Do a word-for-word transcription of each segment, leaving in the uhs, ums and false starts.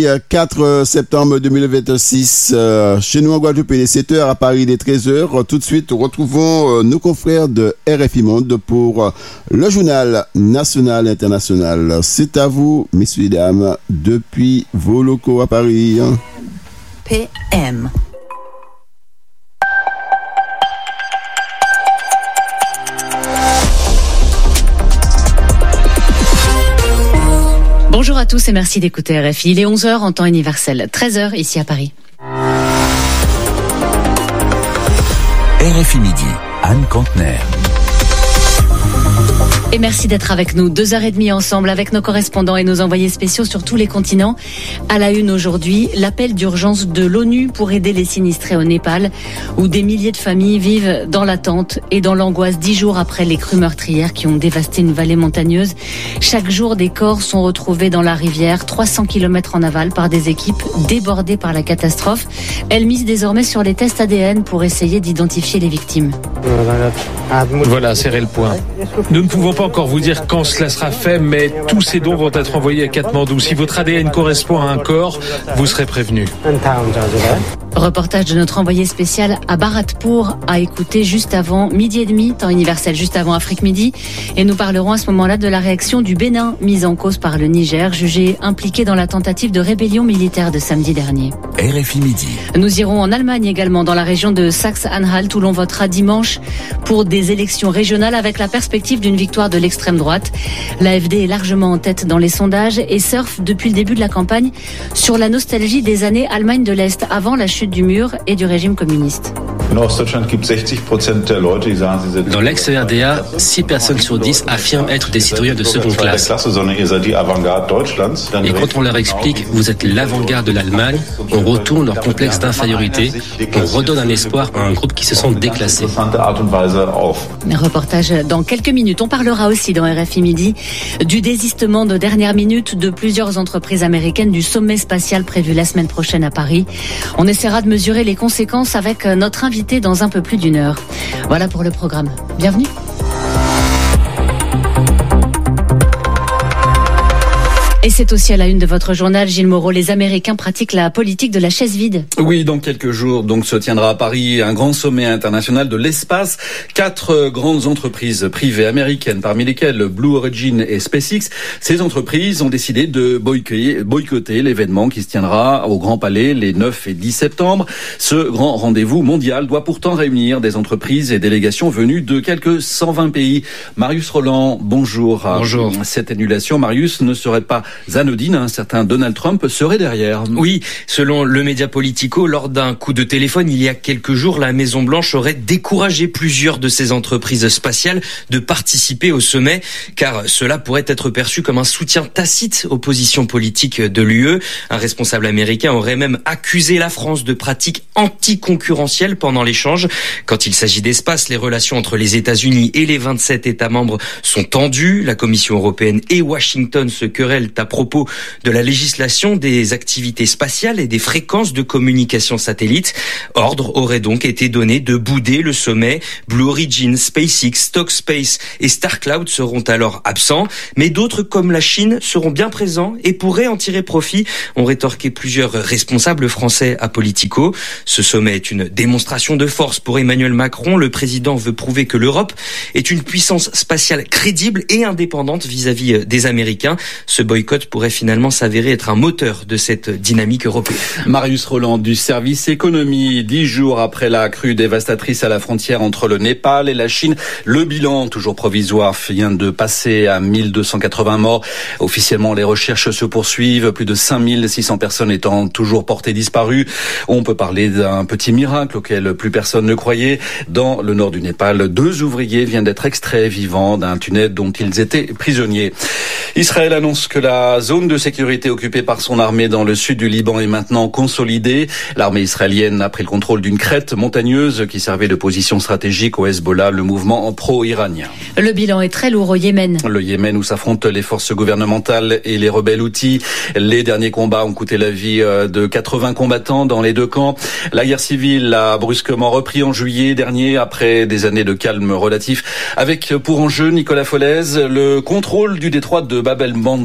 quatre septembre deux mille vingt-six, euh, chez nous en Guadeloupe, il est sept heures, à Paris il est treize heures. Tout de suite, retrouvons euh, nos confrères de R F I Monde pour euh, le journal national et international. C'est à vous, messieurs et dames, depuis vos locaux à Paris. P M. Bonjour à tous et merci d'écouter R F I. Il est onze heures en temps universel, treize heures ici à Paris. R F I Midi, Anne Contener. Et merci d'être avec nous, deux heures et demie ensemble avec nos correspondants et nos envoyés spéciaux sur tous les continents. À la une aujourd'hui, l'appel d'urgence de l'ONU pour aider les sinistrés au Népal, où des milliers de familles vivent dans l'attente et dans l'angoisse dix jours après les crues meurtrières qui ont dévasté une vallée montagneuse. Chaque jour, des corps sont retrouvés dans la rivière, trois cents kilomètres en aval, par des équipes débordées par la catastrophe. Elles misent désormais sur les tests A D N pour essayer d'identifier les victimes. Voilà, serrez le point. Nous ne pouvons pas encore vous dire quand cela sera fait, mais tous ces dons vont être envoyés à Katmandou. Si votre A D N correspond à un corps, vous serez prévenu. Reportage de notre envoyé spécial à Bharatpur, à écouter juste avant midi et demi, temps universel juste avant Afrique Midi. Et nous parlerons à ce moment-là de la réaction du Bénin, mise en cause par le Niger, jugé impliqué dans la tentative de rébellion militaire de samedi dernier. R F I Midi. Nous irons en Allemagne également, dans la région de Saxe-Anhalt, où l'on votera dimanche pour des élections régionales avec la perspective d'une victoire de l'extrême droite. L'A F D est largement en tête dans les sondages et surfe depuis le début de la campagne sur la nostalgie des années Allemagne de l'Est, avant la chute du mur et du régime communiste. Dans l'ex-R D A, six personnes sur dix affirment être des citoyens de seconde classe. Et quand on leur explique « vous êtes l'avant-garde de l'Allemagne », on retourne leur complexe d'infériorité, on redonne un espoir à un groupe qui se sent déclassé. Reportage dans quelques minutes. On parlera aussi dans R F I Midi du désistement de dernière minute de plusieurs entreprises américaines du sommet spatial prévu la semaine prochaine à Paris. On essaiera de mesurer les conséquences avec notre invité dans un peu plus d'une heure. Voilà pour le programme. Bienvenue. Et c'est aussi à la une de votre journal, Gilles Moreau. Les Américains pratiquent la politique de la chaise vide. Oui, dans quelques jours, donc, se tiendra à Paris un grand sommet international de l'espace. Quatre grandes entreprises privées américaines, parmi lesquelles Blue Origin et SpaceX. Ces entreprises ont décidé de boycotter, boycotter l'événement qui se tiendra au Grand Palais les neuf et dix septembre. Ce grand rendez-vous mondial doit pourtant réunir des entreprises et délégations venues de quelques cent vingt pays. Marius Roland, bonjour. Bonjour. Cette annulation, Marius, ne serait pas anodine, un certain Donald Trump serait derrière. Oui, selon le média Politico, lors d'un coup de téléphone il y a quelques jours, la Maison-Blanche aurait découragé plusieurs de ses entreprises spatiales de participer au sommet, car cela pourrait être perçu comme un soutien tacite aux positions politiques de l'U E. Un responsable américain aurait même accusé la France de pratiques anticoncurrentielles pendant l'échange. Quand il s'agit d'espace, les relations entre les États-Unis et les vingt-sept États membres sont tendues. La Commission européenne et Washington se querellent à propos de la législation des activités spatiales et des fréquences de communication satellite. Ordre aurait donc été donné de bouder le sommet. Blue Origin, SpaceX, Talkspace et StarCloud seront alors absents, mais d'autres comme la Chine seront bien présents et pourraient en tirer profit, ont rétorqué plusieurs responsables français à Politico. Ce sommet est une démonstration de force pour Emmanuel Macron. Le président veut prouver que l'Europe est une puissance spatiale crédible et indépendante vis-à-vis des Américains. Ce boycott pourrait finalement s'avérer être un moteur de cette dynamique européenne. Marius Roland du service économie. Dix jours après la crue dévastatrice à la frontière entre le Népal et la Chine, le bilan, toujours provisoire, vient de passer à mille deux cent quatre-vingts morts. Officiellement, les recherches se poursuivent, plus de cinq mille six cents personnes étant toujours portées disparues. On peut parler d'un petit miracle auquel plus personne ne croyait. Dans le nord du Népal, deux ouvriers viennent d'être extraits vivants d'un tunnel dont ils étaient prisonniers. Israël annonce que la zone de sécurité occupée par son armée dans le sud du Liban est maintenant consolidée. L'armée israélienne a pris le contrôle d'une crête montagneuse qui servait de position stratégique au Hezbollah, le mouvement pro-iranien. Le bilan est très lourd au Yémen. Le Yémen où s'affrontent les forces gouvernementales et les rebelles houthis. Les derniers combats ont coûté la vie de quatre-vingts combattants dans les deux camps. La guerre civile a brusquement repris en juillet dernier après des années de calme relatif, avec pour enjeu, Nicolas Folez, le contrôle du détroit de Bab el-Mandeb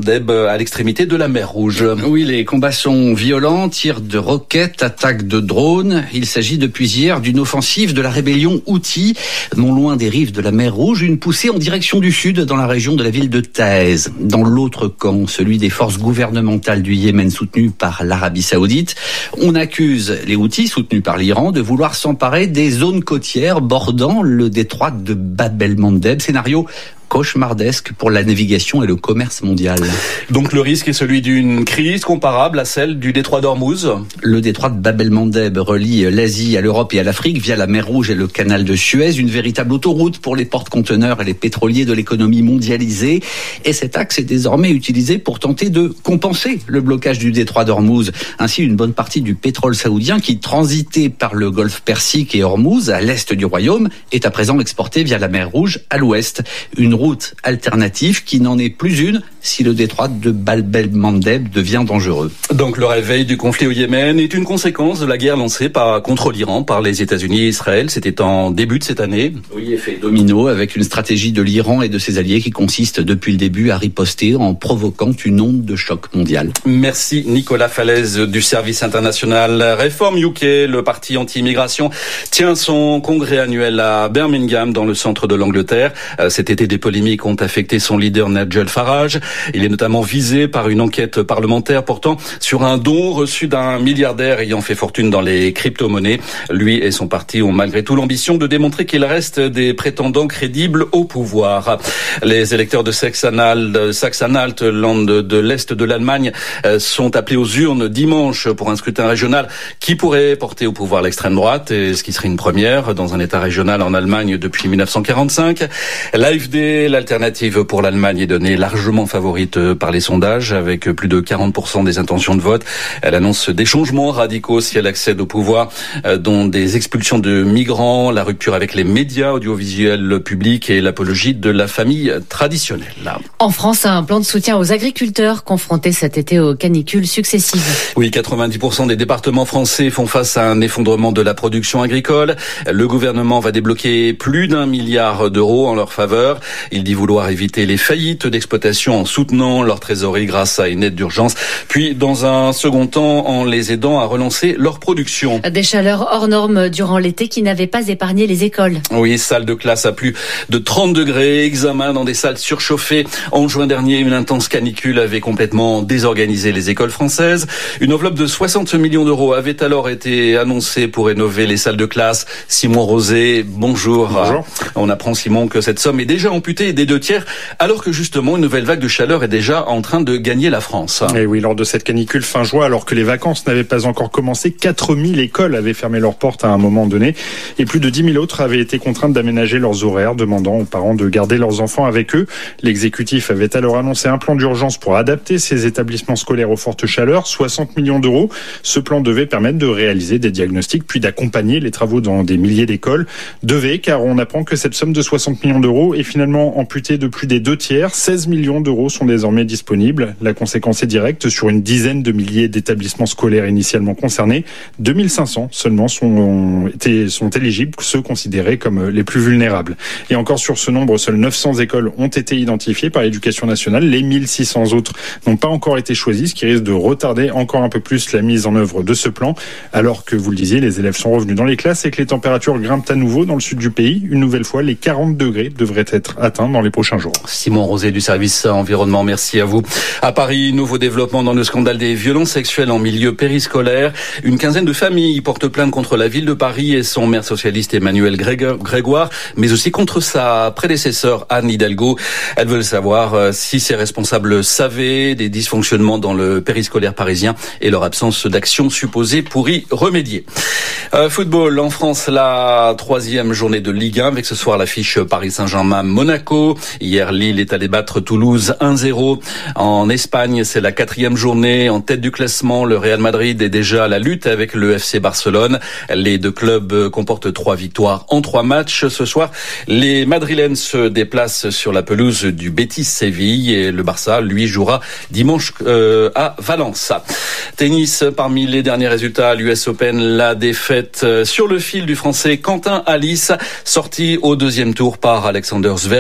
à l'extrémité de la mer Rouge. Oui, les combats sont violents, tirs de roquettes, attaques de drones. Il s'agit depuis hier d'une offensive de la rébellion Houthi, non loin des rives de la mer Rouge, une poussée en direction du sud dans la région de la ville de Taïz. Dans l'autre camp, celui des forces gouvernementales du Yémen soutenues par l'Arabie Saoudite, on accuse les Houthis, soutenus par l'Iran, de vouloir s'emparer des zones côtières bordant le détroit de Bab el-Mandeb. Scénario cauchemardesque pour la navigation et le commerce mondial. Donc le risque est celui d'une crise comparable à celle du détroit d'Ormuz. Le détroit de Bab el-Mandeb relie l'Asie à l'Europe et à l'Afrique via la mer Rouge et le canal de Suez, une véritable autoroute pour les porte-conteneurs et les pétroliers de l'économie mondialisée. Et cet axe est désormais utilisé pour tenter de compenser le blocage du détroit d'Ormuz. Ainsi, une bonne partie du pétrole saoudien qui transitait par le golfe Persique et Ormuz à l'est du royaume est à présent exporté via la mer Rouge à l'ouest. Une route alternative qui n'en est plus une si le détroit de Bab el-Mandeb devient dangereux. Donc le réveil du conflit au Yémen est une conséquence de la guerre lancée par, contre l'Iran par les États-Unis et Israël. C'était en début de cette année. Oui, effet domino avec une stratégie de l'Iran et de ses alliés qui consiste depuis le début à riposter en provoquant une onde de choc mondial. Merci Nicolas Falaise du service international Reform U K. Le parti anti-immigration tient son congrès annuel à Birmingham dans le centre de l'Angleterre. Cet été, des polémiques ont affecté son leader Nigel Farage. Il est notamment visé par une enquête parlementaire portant sur un don reçu d'un milliardaire ayant fait fortune dans les crypto-monnaies. Lui et son parti ont malgré tout l'ambition de démontrer qu'il reste des prétendants crédibles au pouvoir. Les électeurs de Saxe-Anhalt, Saxe-Anhalt, land de l'Est de l'Allemagne, sont appelés aux urnes dimanche pour un scrutin régional qui pourrait porter au pouvoir l'extrême droite, et ce qui serait une première dans un État régional en Allemagne depuis dix-neuf cent quarante-cinq. L'A F D, l'alternative pour l'Allemagne, est donnée largement favorite par les sondages avec plus de quarante pour cent des intentions de vote. Elle annonce des changements radicaux si elle accède au pouvoir, dont des expulsions de migrants, la rupture avec les médias audiovisuels publics et l'apologie de la famille traditionnelle. En France, un plan de soutien aux agriculteurs confrontés cet été aux canicules successives. Oui, quatre-vingt-dix pour cent des départements français font face à un effondrement de la production agricole. Le gouvernement va débloquer plus d'un milliard d'euros en leur faveur. Il dit vouloir éviter les faillites d'exploitation en soutenant leur trésorerie grâce à une aide d'urgence, puis dans un second temps en les aidant à relancer leur production. Des chaleurs hors normes durant l'été qui n'avaient pas épargné les écoles. Oui, salle de classe à plus de trente degrés, examen dans des salles surchauffées. En juin dernier, une intense canicule avait complètement désorganisé les écoles françaises. Une enveloppe de soixante millions d'euros avait alors été annoncée pour rénover les salles de classe. Simon Rosé, bonjour. Bonjour. On apprend, Simon, que cette somme est déjà amputée des deux tiers, alors que justement une nouvelle vague de chaleur est déjà en train de gagner la France. Et oui, lors de cette canicule fin juin, alors que les vacances n'avaient pas encore commencé, quatre mille écoles avaient fermé leurs portes à un moment donné, et plus de dix mille autres avaient été contraintes d'aménager leurs horaires, demandant aux parents de garder leurs enfants avec eux. L'exécutif avait alors annoncé un plan d'urgence pour adapter ces établissements scolaires aux fortes chaleurs, soixante millions d'euros. Ce plan devait permettre de réaliser des diagnostics, puis d'accompagner les travaux dans des milliers d'écoles. Devait, car on apprend que cette somme de soixante millions d'euros est finalement amputée de plus des deux tiers. seize millions d'euros sont désormais disponibles. La conséquence est directe sur une dizaine de milliers d'établissements scolaires initialement concernés. deux mille cinq cents seulement sont, ont été, sont éligibles, ceux considérés comme les plus vulnérables. Et encore sur ce nombre, seules neuf cents écoles ont été identifiées par l'Éducation nationale. Les mille six cents autres n'ont pas encore été choisis, ce qui risque de retarder encore un peu plus la mise en œuvre de ce plan. Alors que, vous le disiez, les élèves sont revenus dans les classes et que les températures grimpent à nouveau dans le sud du pays. Une nouvelle fois, les quarante degrés devraient être atteints dans les prochains jours. Simon Rosé du service environnement, merci à vous. À Paris, nouveau développement dans le scandale des violences sexuelles en milieu périscolaire. Une quinzaine de familles portent plainte contre la ville de Paris et son maire socialiste Emmanuel Grégoire, mais aussi contre sa prédécesseur Anne Hidalgo. Elles veulent savoir si ces responsables savaient des dysfonctionnements dans le périscolaire parisien et leur absence d'action supposée pour y remédier. Euh, football en France, la troisième journée de Ligue un avec ce soir l'affiche Paris Saint-Germain-Monaco. Hier, Lille est allé battre Toulouse un zéro. En Espagne, c'est la quatrième journée. En tête du classement, le Real Madrid est déjà à la lutte avec le F C Barcelone. Les deux clubs comportent trois victoires en trois matchs. Ce soir, les Madrilènes se déplacent sur la pelouse du Betis Séville et le Barça, lui, jouera dimanche euh, à Valence. Tennis, parmi les derniers résultats, l'U S Open, la défaite sur le fil du Français Quentin Halys, sorti au deuxième tour par Alexander Zverev.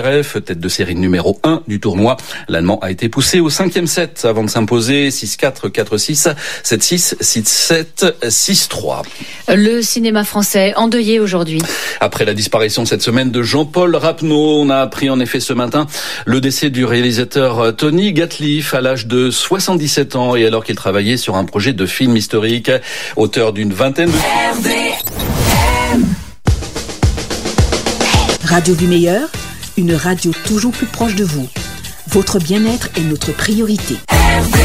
Zverev, tête de série numéro un du tournoi. L'Allemand a été poussé au cinquième set avant de s'imposer six quatre, quatre six, sept six, six sept, six trois. Le cinéma français endeuillé aujourd'hui. Après la disparition cette semaine de Jean-Paul Rapneau, on a appris en effet ce matin le décès du réalisateur Tony Gatliff à l'âge de soixante-dix-sept ans et alors qu'il travaillait sur un projet de film historique, auteur d'une vingtaine de... R V M. Radio du meilleur, une radio toujours plus proche de vous. Votre bien-être est notre priorité. R V